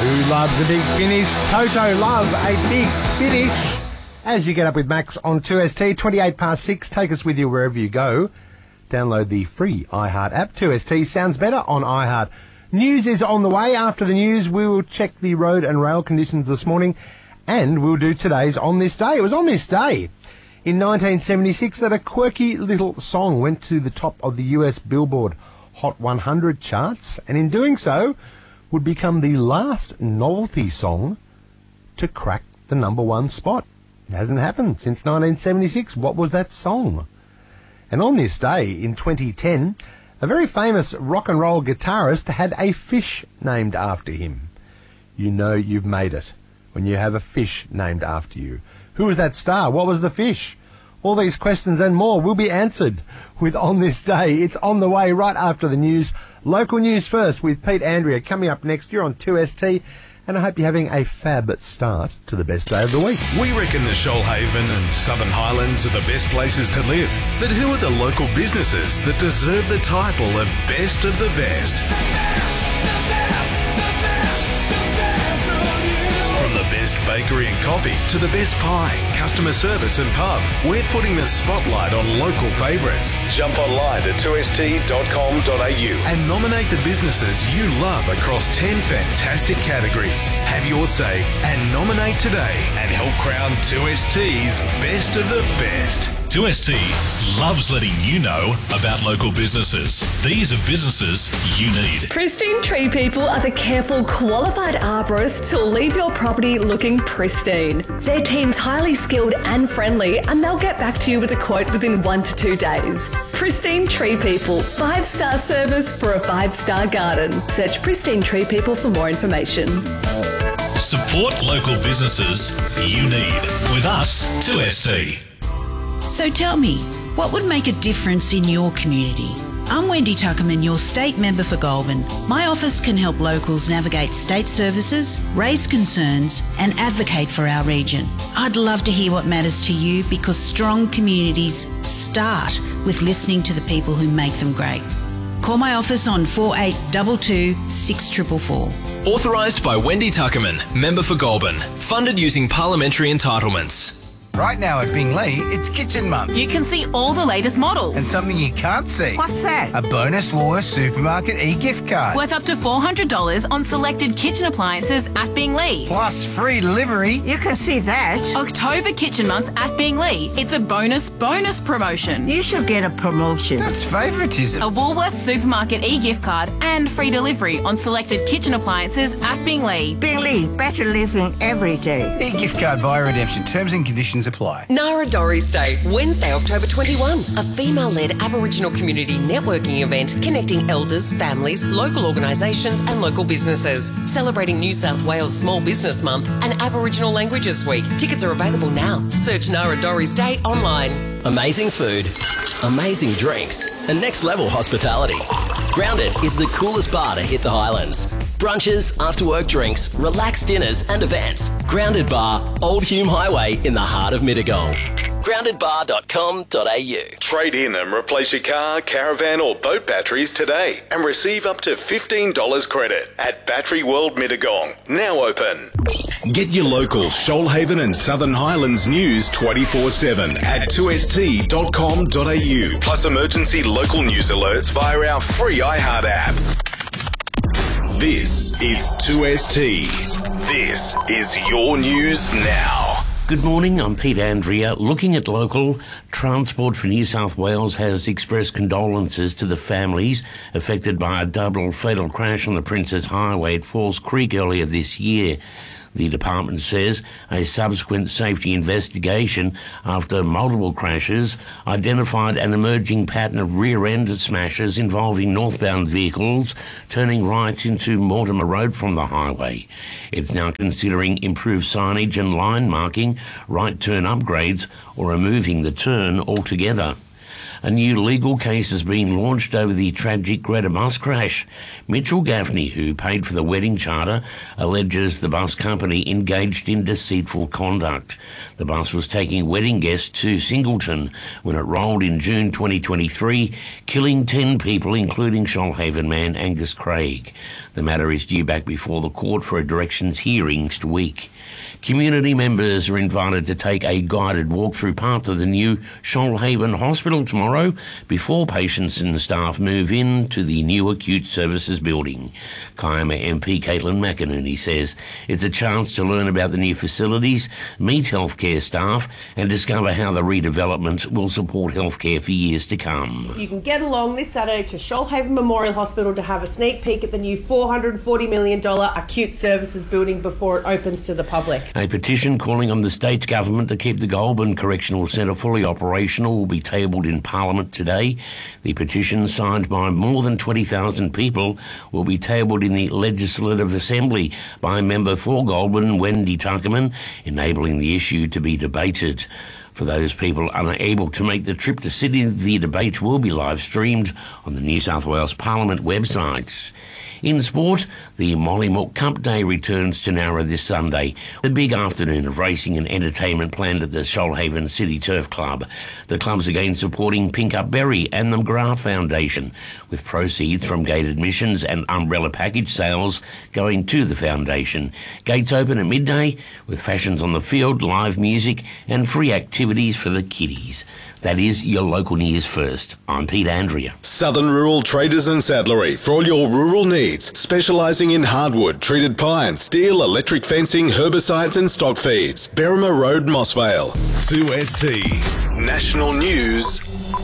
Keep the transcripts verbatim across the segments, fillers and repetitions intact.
Who loves a big finish? Toto love a big finish. As you get up with Max on two S T, twenty-eight past six, take us with you wherever you go. Download the free iHeart app. two S T sounds better on iHeart. News is on the way. After the news, we will check the road and rail conditions this morning, and we'll do today's On This Day. It was on this day in nineteen seventy-six that a quirky little song went to the top of the U S Billboard Hot one hundred charts, and in doing so would become the last novelty song to crack the number one spot. It hasn't happened since nineteen seventy-six. What was that song? And on this day in twenty ten, a very famous rock and roll guitarist had a fish named after him. You know you've made it when you have a fish named after you. Who was that star? What was the fish? All these questions and more will be answered with On This Day. It's on the way right after the news. Local news first with Pete Andrea coming up next year on two S T. And I hope you're having a fab start to the best day of the week. We reckon the Shoalhaven and Southern Highlands are the best places to live. But who are the local businesses that deserve the title of Best of the Best? From the best bakery and coffee to the best pie, customer service and pub, we're putting the spotlight on local favourites. Jump online to two S T dot com dot a u and nominate the businesses you love across ten fantastic categories. Have your say and nominate today and help crown two S T's Best of the Best. two S T loves letting you know about local businesses. These are businesses you need. Pristine Tree People are the careful, qualified arborists who'll leave your property looking pristine. Their team's highly skilled and friendly, and they'll get back to you with a quote within one to two days. Pristine Tree People, five-star service for a five-star garden. Search Pristine Tree People for more information. Support local businesses you need. With us, two S T. So tell me, what would make a difference in your community? I'm Wendy Tuckerman, your state member for Goulburn. My office can help locals navigate state services, raise concerns, and advocate for our region. I'd love to hear what matters to you because strong communities start with listening to the people who make them great. Call my office on four eight two two, six four four four. Authorised by Wendy Tuckerman, member for Goulburn. Funded using parliamentary entitlements. Right now at Bingley, it's Kitchen Month. You can see all the latest models. And something you can't see. What's that? A bonus Woolworths Supermarket e-gift card. Worth up to four hundred dollars on selected kitchen appliances at Bingley. Plus free delivery. You can see that. October Kitchen Month at Bingley. It's a bonus bonus promotion. You should get a promotion. That's favouritism. A Woolworths Supermarket e-gift card and free delivery on selected kitchen appliances at Bingley. Bingley, better living every day. E-gift card via redemption. Terms and conditions apply. Narradoris Day, Wednesday, October twenty-first. A female-led Aboriginal community networking event connecting elders, families, local organisations and local businesses. Celebrating New South Wales Small Business Month and Aboriginal Languages Week. Tickets are available now. Search Narradoris Day online. Amazing food, amazing drinks, and next-level hospitality. Grounded is the coolest bar to hit the Highlands. Brunches, after-work drinks, relaxed dinners and events. Grounded Bar, Old Hume Highway in the heart of Mittagong. grounded bar dot com dot a u. Trade in and replace your car, caravan or boat batteries today and receive up to fifteen dollars credit at Battery World Mittagong. Now open. Get your local Shoalhaven and Southern Highlands news twenty-four seven at two S T dot com dot a u. Plus emergency local news alerts via our free iHeart app. This is two S T. This is your news now. Good morning, I'm Pete Andrea. Looking at local, Transport for New South Wales has expressed condolences to the families affected by a double fatal crash on the Princess Highway at Falls Creek earlier this year. The department says a subsequent safety investigation after multiple crashes identified an emerging pattern of rear-end smashes involving northbound vehicles turning right into Mortimer Road from the highway. It's now considering improved signage and line marking, right turn upgrades, or removing the turn altogether. A new legal case has been launched over the tragic Greta bus crash. Mitchell Gaffney, who paid for the wedding charter, alleges the bus company engaged in deceitful conduct. The bus was taking wedding guests to Singleton when it rolled in June twenty twenty-three, killing ten people, including Shoalhaven man Angus Craig. The matter is due back before the court for a directions hearing next week. Community members are invited to take a guided walk through parts of the new Shoalhaven Hospital tomorrow before patients and staff move in to the new acute services building. Kiama M P Caitlin McInerney says it's a chance to learn about the new facilities, meet healthcare staff and discover how the redevelopment will support healthcare for years to come. You can get along this Saturday to Shoalhaven Memorial Hospital to have a sneak peek at the new four hundred forty million dollars acute services building before it opens to the public. A petition calling on the state government to keep the Goulburn Correctional Centre fully operational will be tabled in Parliament today. The petition, signed by more than twenty thousand people, will be tabled in the Legislative Assembly by member for Goulburn, Wendy Tuckerman, enabling the issue to be debated. For those people unable to make the trip to Sydney, the debate will be live streamed on the New South Wales Parliament website. In sport, the Mollymook Cup Day returns to Nowra this Sunday. The big afternoon of racing and entertainment planned at the Shoalhaven City Turf Club. The club's again supporting Pink Up Berry and the McGrath Foundation, with proceeds from gate admissions and umbrella package sales going to the foundation. Gates open at midday, with fashions on the field, live music and free activities for the kiddies. That is your local news first. I'm Pete Andrea. Southern Rural Traders and Saddlery for all your rural needs, specialising in hardwood, treated pine, steel, electric fencing, herbicides and stock feeds. Berrima Road, Mossvale. two S T National News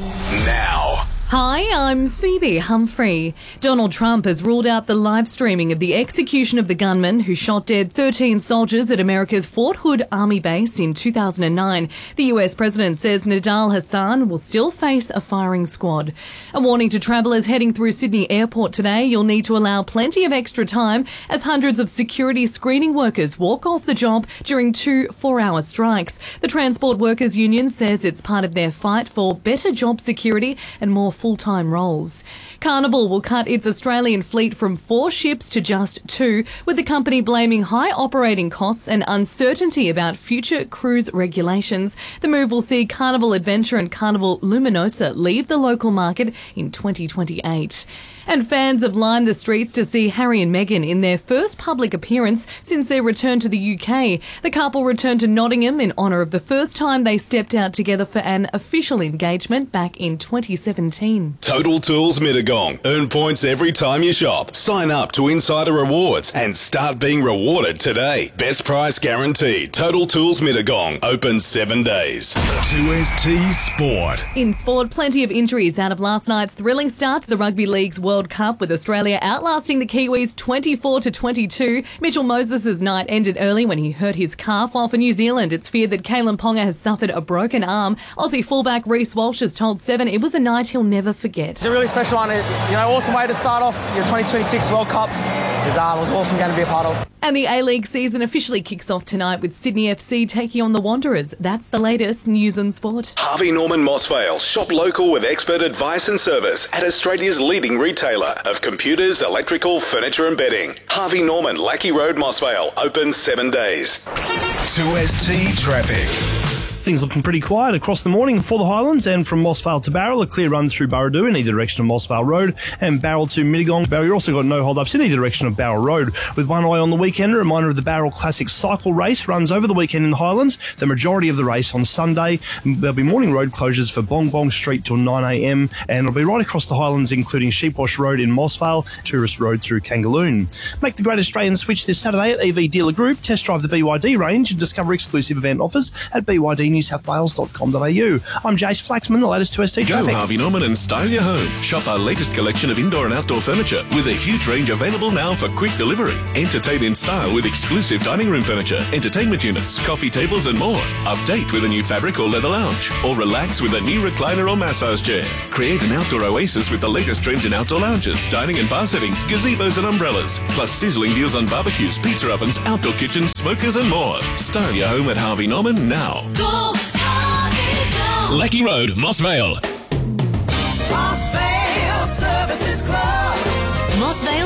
now. Hi, I'm Phoebe Humphrey. Donald Trump has ruled out the live streaming of the execution of the gunman who shot dead thirteen soldiers at America's Fort Hood Army base in two thousand nine. The U S president says Nidal Hassan will still face a firing squad. A warning to travellers heading through Sydney Airport today: you'll need to allow plenty of extra time as hundreds of security screening workers walk off the job during two four-hour strikes. The Transport Workers Union says it's part of their fight for better job security and more full-time roles. Carnival will cut its Australian fleet from four ships to just two, with the company blaming high operating costs and uncertainty about future cruise regulations. The move will see Carnival Adventure and Carnival Luminosa leave the local market in twenty twenty-eight. And fans have lined the streets to see Harry and Meghan in their first public appearance since their return to the U K. The couple returned to Nottingham in honour of the first time they stepped out together for an official engagement back in twenty seventeen. Total Tools Mittagong. Earn points every time you shop. Sign up to Insider Rewards and start being rewarded today. Best price guaranteed. Total Tools Mittagong. Open seven days. two S T Sport. In sport, plenty of injuries out of last night's thrilling start to the Rugby League's World Cup, with Australia outlasting the Kiwis twenty-four to twenty-two. Mitchell Moses' night ended early when he hurt his calf, while for New Zealand it's feared that Kalen Ponga has suffered a broken arm. Aussie fullback Reece Walsh has told Seven it was a night he'll never forget. It's a really special one. You know, awesome way to start off your twenty twenty-six World Cup. It was, uh, it was awesome game to be a part of. And the A-League season officially kicks off tonight with Sydney F C taking on the Wanderers. That's the latest news and sport. Harvey Norman Mossvale. Shop local with expert advice and service at Australia's leading retailer of computers, electrical, furniture and bedding. Harvey Norman, Lackey Road, Mossvale. Open seven days. two S T Traffic. Things looking pretty quiet across the morning for the Highlands, and from Mossvale to Barrel, a clear run through Burradoo in either direction of Mossvale Road, and Barrel to Mittagong. Barrel, you've also got no hold-ups in either direction of Barrel Road. With one eye on the weekend, a reminder of the Barrel Classic Cycle Race runs over the weekend in the Highlands, the majority of the race on Sunday. There'll be morning road closures for Bong Bong Street till nine a m, and it'll be right across the Highlands, including Sheepwash Road in Mossvale, Tourist Road through Kangaloon. Make the Great Australian Switch this Saturday at E V Dealer Group. Test drive the B Y D range and discover exclusive event offers at b y d new south wales dot com dot a u. I'm Jace Flaxman, the latest two S T traffic. Go Harvey Norman and style your home. Shop our latest collection of indoor and outdoor furniture with a huge range available now for quick delivery. Entertain in style with exclusive dining room furniture, entertainment units, coffee tables and more. Update with a new fabric or leather lounge, or relax with a new recliner or massage chair. Create an outdoor oasis with the latest trends in outdoor lounges, dining and bar settings, gazebos and umbrellas, plus sizzling deals on barbecues, pizza ovens, outdoor kitchens, smokers and more. Style your home at Harvey Norman now. Go, Harvey, go. Lackey Road, Mossvale.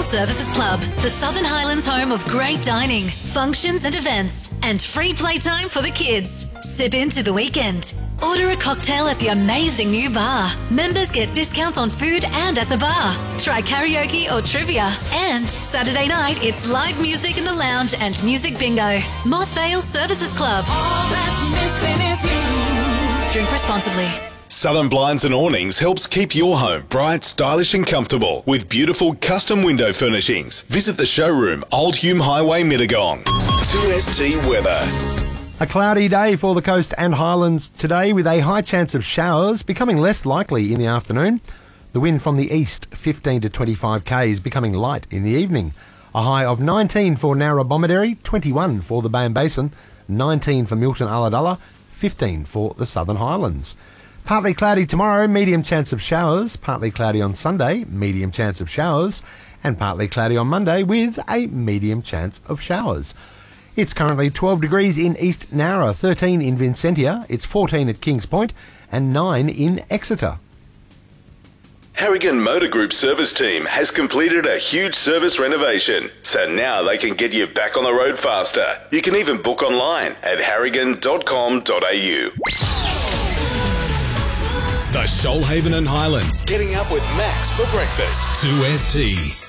Services Club, the Southern Highlands home of great dining, functions and events, and free playtime for the kids. Sip into the weekend. Order a cocktail at the amazing new bar. Members get discounts on food and at the bar. Try karaoke or trivia. And Saturday night, it's live music in the lounge and music bingo. Moss Vale Services Club. All that's missing is you. Drink responsibly. Southern Blinds and Awnings helps keep your home bright, stylish and comfortable with beautiful custom window furnishings. Visit the showroom, Old Hume Highway, Mittagong. two S T weather. A cloudy day for the coast and highlands today with a high chance of showers becoming less likely in the afternoon. The wind from the east, fifteen to twenty-five k's, becoming light in the evening. A high of nineteen for Narrabomideri, twenty-one for the Bay Basin, nineteen for Milton Ulladulla, fifteen for the Southern Highlands. Partly cloudy tomorrow, medium chance of showers. Partly cloudy on Sunday, medium chance of showers. And partly cloudy on Monday with a medium chance of showers. It's currently twelve degrees in East Nowra, thirteen in Vincentia, it's fourteen at Kings Point, and nine in Exeter. Harrigan Motor Group service team has completed a huge service renovation, so now they can get you back on the road faster. You can even book online at harrigan dot com dot a u. The Shoalhaven and Highlands, getting up with Max for breakfast. two S T.